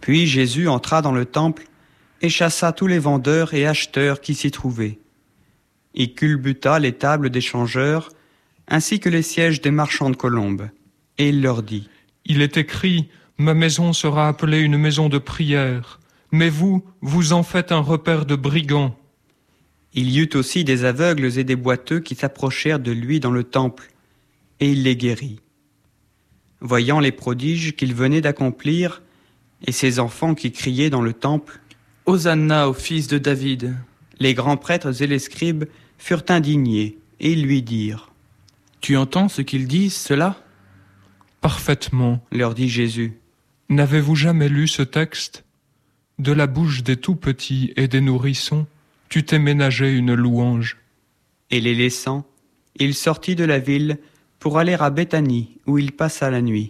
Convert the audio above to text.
Puis Jésus entra dans le temple et chassa tous les vendeurs et acheteurs qui s'y trouvaient. Il culbuta les tables des changeurs, ainsi que les sièges des marchands de colombes. Et il leur dit : Il est écrit, ma maison sera appelée une maison de prière, mais vous, vous en faites un repère de brigands. Il y eut aussi des aveugles et des boiteux qui s'approchèrent de lui dans le temple, et il les guérit. Voyant les prodiges qu'il venait d'accomplir, et ses enfants qui criaient dans le temple : Hosanna au fils de David. Les grands prêtres et les scribes furent indignés, et ils lui dirent : Tu entends ce qu'ils disent, cela ? Parfaitement. Leur dit Jésus : N'avez-vous jamais lu ce texte ? De la bouche des tout-petits et des nourrissons, tu t'es ménagé une louange. Et les laissant, il sortit de la ville pour aller à Béthanie, où il passa la nuit.